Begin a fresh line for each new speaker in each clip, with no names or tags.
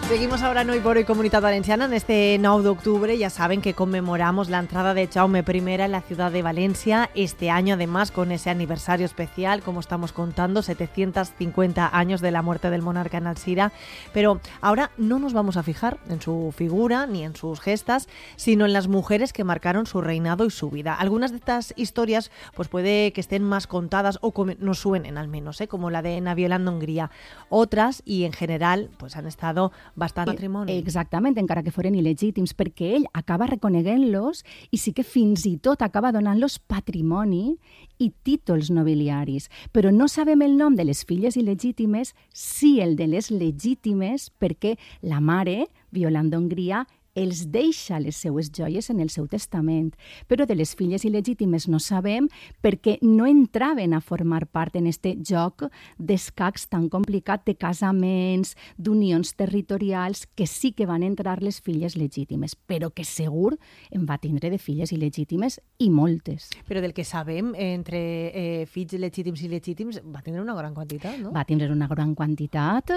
Seguimos ahora en Hoy por Hoy Comunidad Valenciana. En este 9 de octubre ya saben que conmemoramos la entrada de Jaume I en la ciudad de Valencia. Este año además con ese aniversario especial, como estamos contando, 750 años de la muerte del monarca en Alzira. Pero ahora no nos vamos a fijar en su figura ni en sus gestas, sino en las mujeres que marcaron su reinado y su vida. Algunas de estas historias pues puede que estén más contadas o nos suenen al menos, como la de Violanda Hongria. Otras, y en general, pues han estado bastant matrimoni.
Exactament, encara que foren il·legítims, perquè ell acaba reconeguent-los i sí que fins i tot acaba donant-los patrimoni i títols nobiliaris. Però no sabem el nom de les filles il·legítimes, sí el de les legítimes, perquè la mare, Violanda Hongria, els deixa les seues joies en el seu testament. Però de les filles il·legítimes no sabem perquè no entraven a formar part en este joc d'escacs tan complicat de casaments, d'unions territorials, que sí que van entrar les filles legítimes, però que segur en va tindre de filles il·legítimes i moltes.
Però del que sabem, entre fills legítims i il·legítims, va tindre una gran quantitat, no?
Va tindre una gran quantitat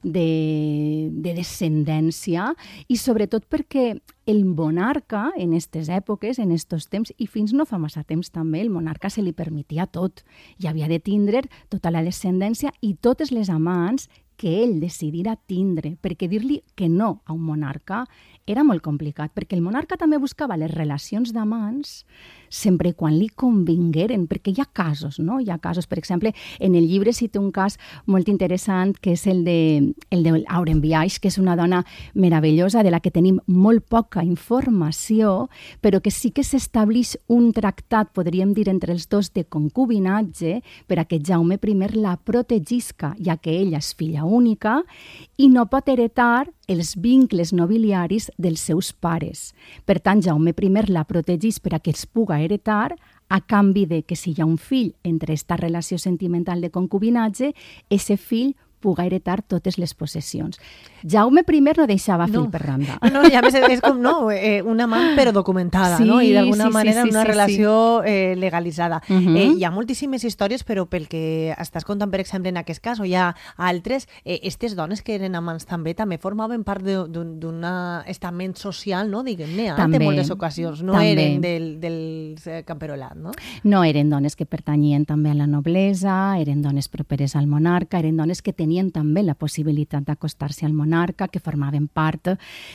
de descendència i sobretot perquè el monarca en aquestes èpoques, en aquests temps, i fins no fa massa temps també, el monarca se li permetia tot. I havia de tindre tota la descendència i totes les amants que ell decidirà tindre, perquè dir-li que no a un monarca era molt complicat, perquè el monarca també buscava les relacions d'amants sempre quan li convingueren, perquè hi ha casos, no? Hi ha casos, per exemple, en el llibre cita un cas molt interessant, que és el de Auren Biaix, que és una dona meravellosa de la que tenim molt poca informació, però que sí que s'estableix un tractat, podríem dir, entre els dos de concubinatge per a que Jaume I la protegisca, ja que ella és filla única i no pot heretar els vincles nobiliaris dels seus pares. Per tant, Jaume I la protegís per a que els puga heretar, a canvi de que si hi ha un fill entre esta relació sentimental de concubinatge, ese fill puga heretar totes les possessions. Jaume I no deixava fill per randa.
No, ja és com una amant però documentada, no? I d'alguna manera una relació legalitzada. Hi ha moltíssimes històries, però pel que estàs contant, per exemple, en aquest cas, o hi ha altres, aquestes dones que eren amants també formaven part d'un estament social, no? Diguem-ne, en moltes ocasions. No eren del camperolat, no?
No, eren dones que pertanyien també a la noblesa, eren dones properes al monarca, eren dones que tenien també la possibilitat d'acostar-se al monarca, que formaven part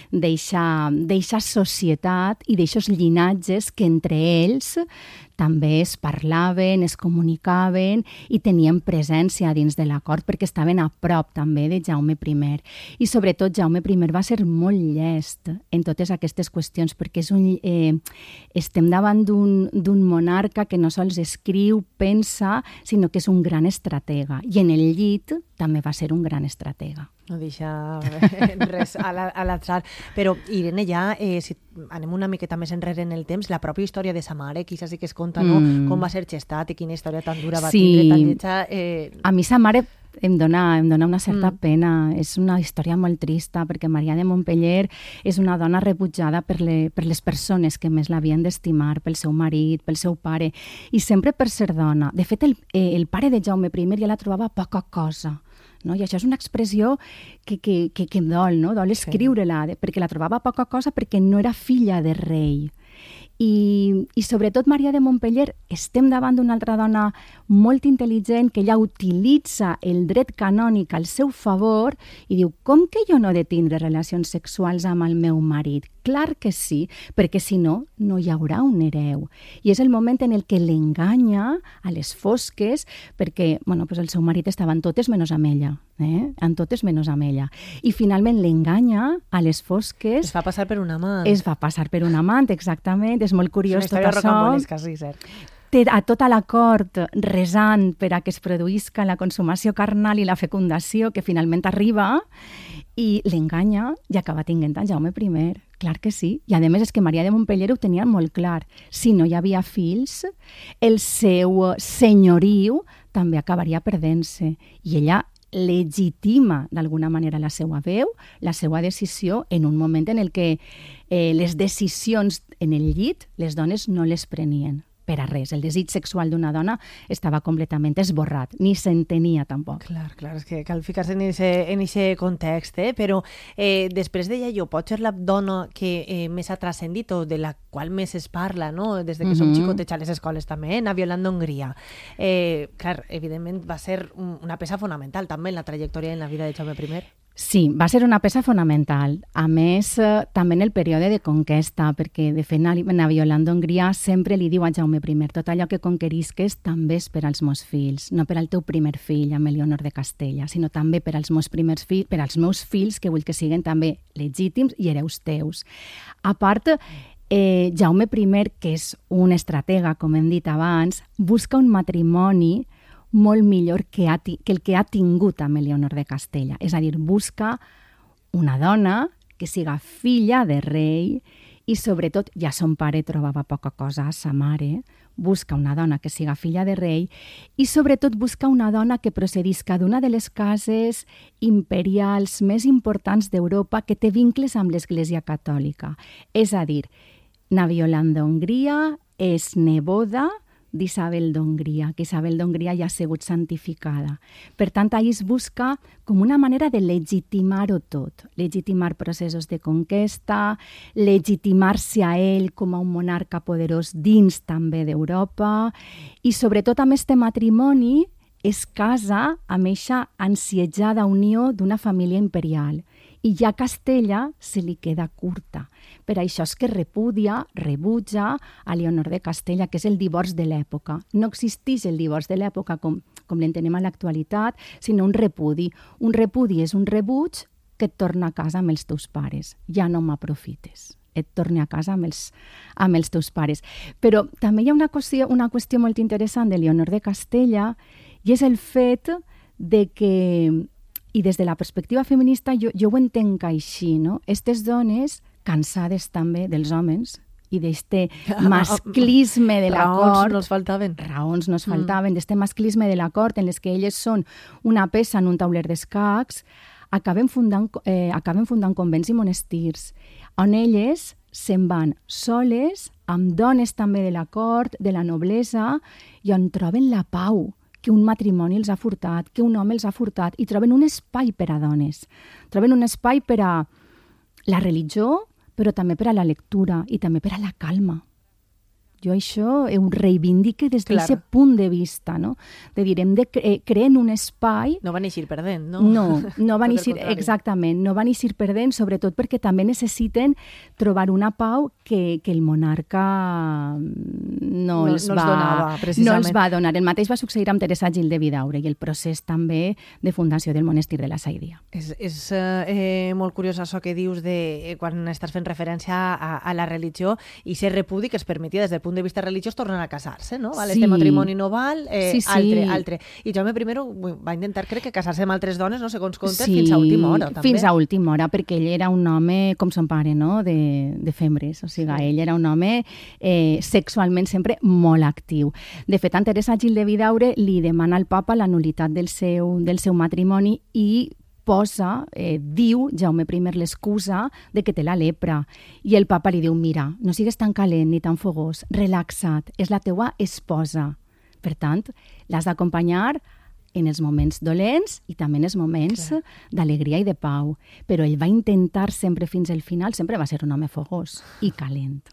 d'eixa societat i d'eixos llinatges que entre ells també es parlaven, es comunicaven i tenien presència dins de la cort perquè estaven a prop també de Jaume I. I sobretot Jaume I va ser molt llest en totes aquestes qüestions perquè estem davant d'un monarca que no sols escriu, pensa, sinó que és un gran estratega. I en el llit també va ser un gran estratega.
No deixa res a l'atzar. Però, Irene, ja, si anem una miqueta més enrere en el temps, la pròpia història de sa mare, que sí que es conta, no? Com va ser gestat i quina història tan dura va tindre, tan lletja.
A mi sa mare em dona una certa pena. És una història molt trista, perquè Maria de Montpeller és una dona rebutjada per les persones que més l'havien d'estimar, pel seu marit, pel seu pare, i sempre per ser dona. De fet, el pare de Jaume I ja la trobava poca cosa. No? I això és una expressió que em dol, no? Dol escriure-la, perquè la trobava poca cosa perquè no era filla de rei. I sobretot Maria de Montpeller, estem davant d'una altra dona molt intel·ligent que ella utilitza el dret canònic al seu favor i diu, com que jo no he de tindre relacions sexuals amb el meu marit? Clar que sí, perquè si no, no hi haurà un hereu. I és el moment en el que l'enganya a les fosques, perquè el seu marit estava en totes menys amb ella. En totes menys amb ella. I finalment l'enganya a les fosques.
Es fa passar per un amant.
Es va passar per un amant, exactament. És molt curiós tot això.
És una història rocambolesca, sí, cert.
Té a tota la cort resant per a que es produïsca la consumació carnal i la fecundació, que finalment arriba, i l'enganya i acaba tinguent a Jaume I. Clar que sí. I a més és que Maria de Montpeller ho tenia molt clar. Si no hi havia fills, el seu senyoriu també acabaria perdent-se. I ella legitima d'alguna manera la seva veu, la seva decisió, en un moment en el que les decisions en el llit les dones no les prenien. per a res. El desig sexual d'una dona estava completament esborrat, ni s'entenia tampoc.
Clar, és que cal ficar-se en aquest context, però després de Yayo, pot ser la dona que més ha transcendit o de la qual més es parla, no? Des de que som xicotets a les escoles també, anar violant Hongria. Clar, evidentment va ser una peça fonamental també en la trajectòria i en la vida de Jaume I.
Sí, va ser una peça fonamental. A més, també en el període de conquesta, perquè de fet Naviolant d'Hongria sempre li diu a Jaume I: tot allò que conquerisques també és per als meus fills, no per al teu primer fill, amb Elionor de Castella, sinó també per als meus primers fills, per als meus fills, que vull que siguin també legítims i hereus teus. A part, Jaume I, que és un estratega, com hem dit abans, busca un matrimoni molt millor que el que ha tingut amb Elionor de Castella. És a dir, busca una dona que siga filla de rei i, sobretot, ja son pare trobava poca cosa a sa mare, busca una dona que siga filla de rei i, sobretot, busca una dona que procedisca d'una de les cases imperials més importants d'Europa que té vincles amb l'Església Catòlica. És a dir, Naviolant d'Hongria és neboda d'Isabel d'Hongria, que Isabel d'Hongria ja ha sigut santificada. Per tant, ahir es busca com una manera de legitimar-ho tot, legitimar processos de conquesta, legitimar-se a ell com a un monarca poderós dins també d'Europa i, sobretot, amb este matrimoni es casa amb eixa ansiejada unió d'una família imperial. I ja Castella se li queda curta. Per això és que rebutja a Leonor de Castella, que és el divorç de l'època. No existeix el divorç de l'època com l'entenem a l'actualitat, sinó un repudi. Un repudi és un rebuig que et torna a casa amb els teus pares. Ja no m'aprofites. Et torni a casa amb els teus pares. Però també hi ha una qüestió molt interessant de Leonor de Castella i és el fet de que, i des de la perspectiva feminista jo ho entenc així, no? Estes dones, cansades també dels homes i d'este masclisme de la cort...
Raons
no es faltaven, d'este masclisme de la cort en les que elles són una peça en un tauler d'escacs, acaben fundant convents i monestirs, on elles se'n van soles, amb dones també de la cort, de la noblesa, i on troben la pau que un matrimoni els ha furtat, que un home els ha furtat, i troben un espai per a dones. Troben un espai per a la religió, però també per a la lectura i també per a la calma. Jo això ho reivindique des d'aquest punt de vista, no? De dir, hem de crear un espai...
No van eixir perdent, no?
No van eixir, exactament, no van eixir perdent, sobretot perquè també necessiten trobar una pau que el monarca no els va donar. El mateix va succeir amb Teresa Gil de Vidaure i el procés també de fundació del monestir de la Saidia.
És molt curiós això que dius de quan estàs fent referència a la religió i ser repudi que es permetia des del punt de vista religiós tornen a casar-se, no? Val? Este matrimoni no val, altre. I Jaume I va intentar, crec que casar-se amb altres dones, no segons contes, fins a última hora, també.
Fins a última hora, perquè ell era un home, com son pare, no? De fembres. O sigui, ell era un home sexualment sempre molt actiu. De fet, en Teresa Gil de Vidaure li demana al papa la nul·litat del seu matrimoni i diu Jaume I l'excusa de que té la lepra. I el papa li diu, mira, no sigues tan calent ni tan fogós, relaxa't, és la teua esposa. Per tant, l'has d'acompanyar en els moments dolents i també en els moments d'alegria i de pau. Però ell va intentar sempre fins al final, sempre va ser un home fogós i calent.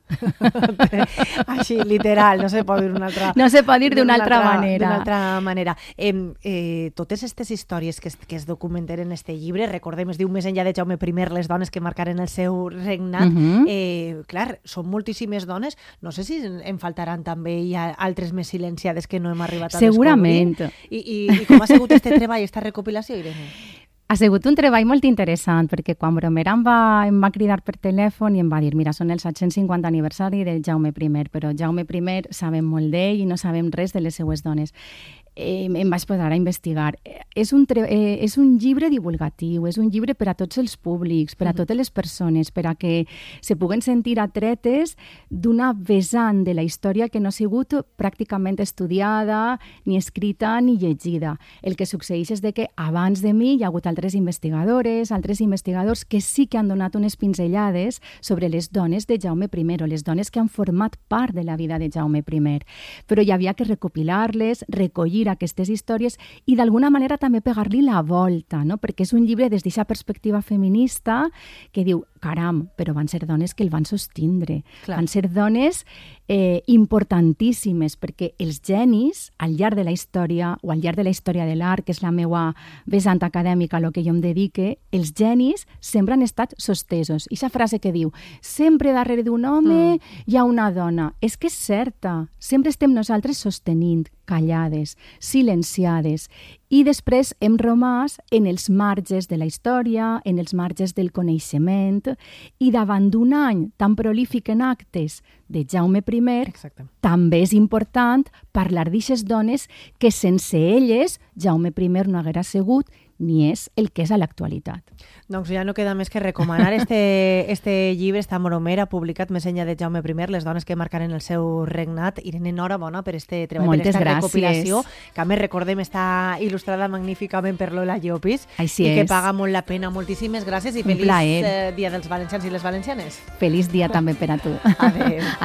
Així, literal, no se pot dir d'una altra...
No se pot dir d'una altra manera.
D'una altra manera. Totes aquestes històries que es documenten en este llibre, recordem, es diu Més enllà de Jaume I, les dones que marcaren el seu regnat, clar, són moltíssimes dones, no sé si en faltaran també hi ha altres més silenciades que no hem arribat a descobrir.
Segurament.
I com ha sigut este treball, esta recopilació, Irene?
Ha sigut un treball molt interessant, perquè quan Bromera em va cridar per telèfon i em va dir, mira, són el 750 aniversari del Jaume I, però Jaume I sabem molt d'ell i no sabem res de les seues dones. em vaig posar a investigar. És un llibre divulgatiu, és un llibre per a tots els públics, per a totes les persones, per a que se puguen sentir atretes d'una vessant de la història que no ha sigut pràcticament estudiada, ni escrita, ni llegida. El que succeeix és que abans de mi hi ha hagut altres investigadors que sí que han donat unes pinzellades sobre les dones de Jaume I, o les dones que han format part de la vida de Jaume I. Però hi havia que recopilar-les, recollir aquestes històries i d'alguna manera també pegar-li la volta, no? Perquè és un llibre des d'aquesta perspectiva feminista que diu, caram, però van ser dones que el van sostindre. Clar. Van ser dones importantíssimes, perquè els genis, al llarg de la història, o al llarg de la història de l'art, que és la meva vessant acadèmica, a lo que jo em dedique, els genis sempre han estat sostesos. I aquesta frase que diu, sempre darrere d'un home hi ha una dona. És que és certa. Sempre estem nosaltres sostenint, callades, silenciades. I després hem romàs en els marges de la història, en els marges del coneixement, i davant d'un any tan prolífic en actes de Jaume I,
exacte,
també és important parlar d'aixes dones que sense elles Jaume I no haguera sigut ni és el que és a l'actualitat.
Doncs ja no queda més que recomanar este llibre, esta moromera, publicat més enllà de Jaume I, les dones que marcaren el seu regnat. Irene, enhorabona per este treball,
moltes
per esta
gràcies.
recopilació, que a més recordem està il·lustrada magníficament per Lola Llopis.
Així
i que
és.
paga molt la pena. Moltíssimes gràcies i feliç Dia dels Valencians i les Valencianes.
Feliç dia també per a tu.
Adéu.